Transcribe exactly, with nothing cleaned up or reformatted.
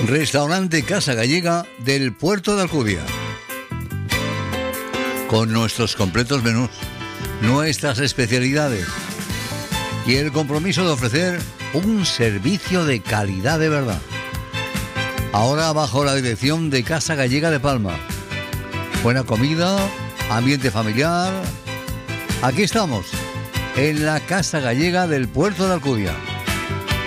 Restaurante Casa Gallega del Puerto de Alcudia. Con nuestros completos menús, nuestras especialidades y el compromiso de ofrecer un servicio de calidad de verdad. Ahora bajo la dirección de Casa Gallega de Palma. Buena comida, ambiente familiar. Aquí estamos, en la Casa Gallega del Puerto de Alcudia.